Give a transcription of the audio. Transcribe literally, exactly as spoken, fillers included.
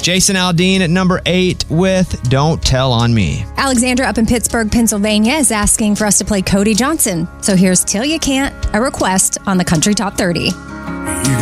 Jason Aldean at number eight with Don't Tell on Me. Alexandra up in Pittsburgh, Pennsylvania is asking for us to play Cody Johnson. So here's Till You Can't, a request on the Country Top thirty.